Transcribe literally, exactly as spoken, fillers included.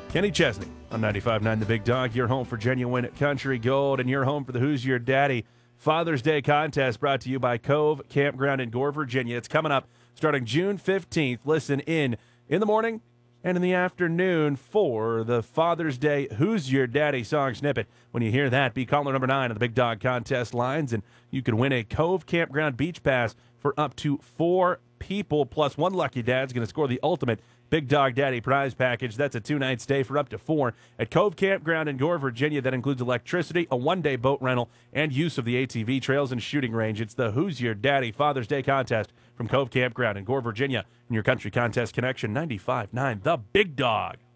Kenny Chesney on ninety-five point nine The Big Dog, your home for genuine country gold, and your home for the Who's Your Daddy Father's Day contest, brought to you by Cove Campground in Gore, Virginia. It's coming up starting June fifteenth. Listen in in the morning and in the afternoon for the Father's Day Who's Your Daddy song snippet. When you hear that, be caller number nine on the Big Dog contest lines, and you can win a Cove Campground beach pass for up to four people, plus one lucky dad's going to score the ultimate Big Dog Daddy prize package. That's a two-night stay for up to four at Cove Campground in Gore, Virginia. That includes electricity, a one-day boat rental, and use of the A T V trails and shooting range. It's the Who's Your Daddy Father's Day contest from Cove Campground in Gore, Virginia, and your country contest connection, ninety-five point nine The Big Dog.